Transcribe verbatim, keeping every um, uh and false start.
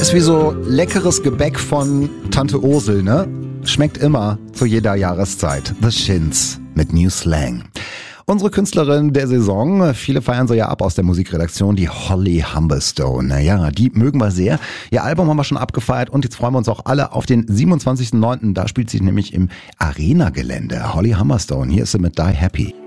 Der ist wie so leckeres Gebäck von Tante Ursel, ne? Schmeckt immer zu jeder Jahreszeit. The Shins mit New Slang. Unsere Künstlerin der Saison, viele feiern sie ja ab aus der Musikredaktion, die Holly Humberstone. Naja, die mögen wir sehr. Ihr Album haben wir schon abgefeiert und jetzt freuen wir uns auch alle auf den siebenundzwanzigsten neunten Da spielt sie nämlich im Arena-Gelände. Holly Humberstone, hier ist sie mit Die Happy.